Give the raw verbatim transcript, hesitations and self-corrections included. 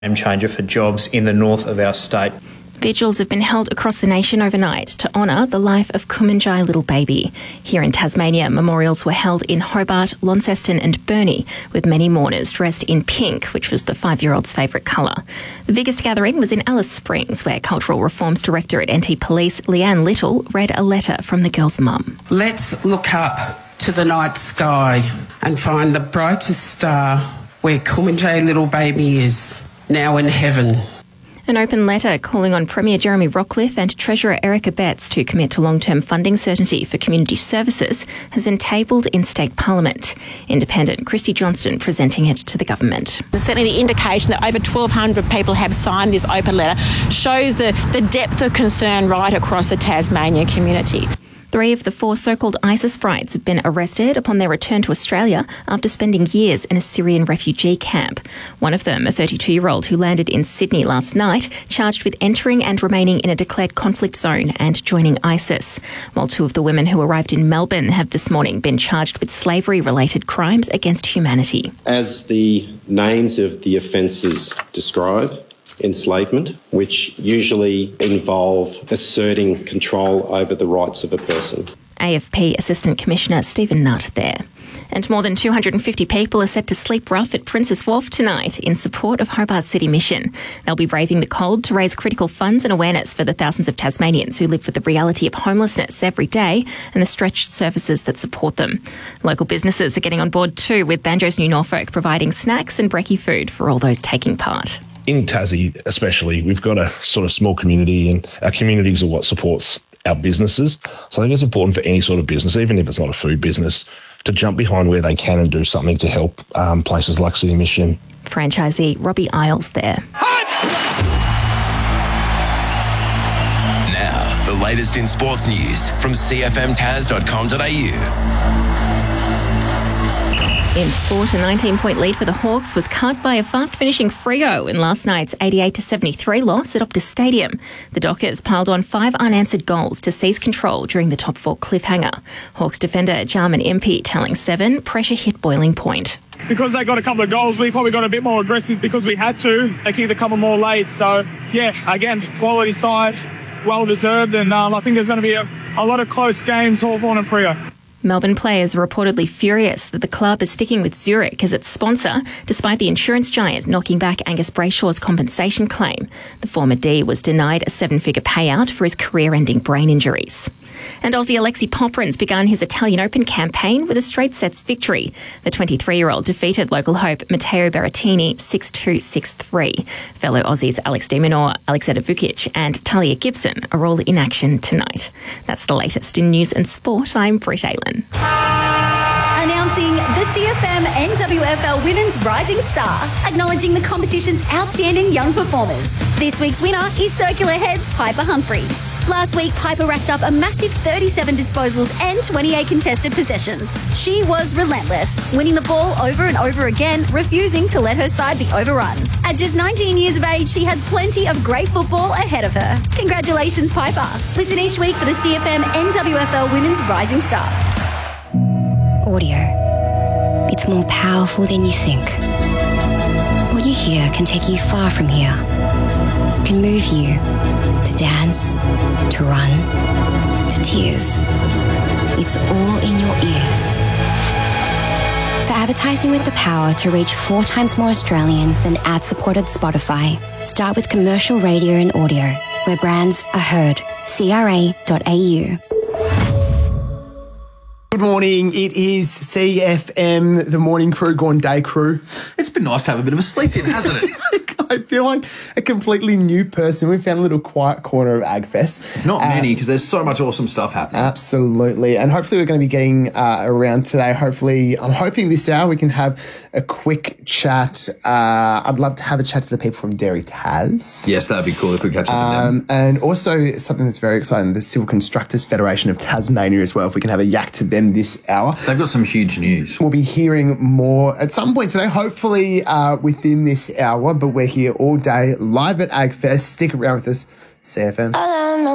game changer for jobs in the north of our state. Vigils have been held across the nation overnight to honour the life of Kumanjai Little Baby. Here in Tasmania, memorials were held in Hobart, Launceston and Burnie, with many mourners dressed in pink, which was the five-year-old's favourite colour. The biggest gathering was in Alice Springs, where Cultural Reforms Director at N T Police, Leanne Little, read a letter from the girl's mum. Let's look up to the night sky and find the brightest star where Kumanjai Little Baby is, now in heaven. An open letter calling on Premier Jeremy Rockliff and Treasurer Erica Betts to commit to long-term funding certainty for community services has been tabled in State Parliament. Independent Christy Johnston presenting it to the government. Certainly the indication that over twelve hundred people have signed this open letter shows the, the depth of concern right across the Tasmanian community. Three of the four so-called ISIS brides have been arrested upon their return to Australia after spending years in a Syrian refugee camp. One of them, a thirty-two-year-old who landed in Sydney last night, charged with entering and remaining in a declared conflict zone and joining ISIS, while two of the women who arrived in Melbourne have this morning been charged with slavery-related crimes against humanity. As the names of the offences describe, enslavement, which usually involve asserting control over the rights of a person. A F P Assistant Commissioner Stephen Nutt there. And more than two hundred fifty people are set to sleep rough at Princes Wharf tonight in support of Hobart City Mission. They'll be braving the cold to raise critical funds and awareness for the thousands of Tasmanians who live with the reality of homelessness every day and the stretched services that support them. Local businesses are getting on board too, with Banjo's New Norfolk providing snacks and brekkie food for all those taking part. In Tassie especially, we've got a sort of small community, and our communities are what supports our businesses. So I think it's important for any sort of business, even if it's not a food business, to jump behind where they can and do something to help um, places like City Mission. Franchisee Robbie Isles there. Now, the latest in sports news from c f m tas dot com dot a u. In sport, a nineteen-point lead for the Hawks was cut by a fast-finishing Freo in last night's eighty-eight to seventy-three loss at Optus Stadium. The Dockers piled on five unanswered goals to seize control during the top four cliffhanger. Hawks defender Jarman Impey telling Seven pressure hit boiling point. Because they got a couple of goals, we probably got a bit more aggressive because we had to. They kicked a couple more late. So, yeah, again, quality side, well-deserved, and um, I think there's going to be a, a lot of close games, Hawthorn and Freo. Melbourne players are reportedly furious that the club is sticking with Zurich as its sponsor, despite the insurance giant knocking back Angus Brayshaw's compensation claim. The former D was denied a seven-figure payout for his career-ending brain injuries. And Aussie Alexi Poprin's begun his Italian Open campaign with a straight sets victory. The twenty-three-year-old defeated local hope Matteo Berrettini six two, six three. Fellow Aussies Alex de Minaur, Alexander Vukic and Talia Gibson are all in action tonight. That's the latest in news and sport. I'm Britt Aylen. Announcing the C F M N W F L Women's Rising Star, acknowledging the competition's outstanding young performers. This week's winner is Circular Heads Piper Humphreys. Last week, Piper racked up a massive thirty-seven disposals and twenty-eight contested possessions. She was relentless, winning the ball over and over again, refusing to let her side be overrun. At just nineteen years of age, she has plenty of great football ahead of her. Congratulations, Piper. Listen each week for the C F M N W F L Women's Rising Star. Audio. It's more powerful than you think. What you hear can take you far from here. Can move you to dance, to run, to tears. It's all in your ears. For advertising with the power to reach four times more Australians than ad-supported Spotify, start with commercial radio and audio, where brands are heard. C R A dot A U. Good morning. It is C F M, the morning crew, gone day crew. It's been nice to have a bit of a sleep in, hasn't it? I feel like a completely new person. We found a little quiet corner of AgFest. It's not many because um, there's so much awesome stuff happening. Absolutely. And hopefully we're going to be getting uh, around today. Hopefully, I'm hoping this hour we can have a quick chat. Uh, I'd love to have a chat to the people from Dairy Tas. Yes, that'd be cool if we catch up um, with them. And also something that's very exciting, the Civil Constructors Federation of Tasmania as well, if we can have a yak to them this hour. They've got some huge news. We'll be hearing more at some point today, hopefully uh, within this hour, but we're here all day live at AgFest. Stick around with us, C F M.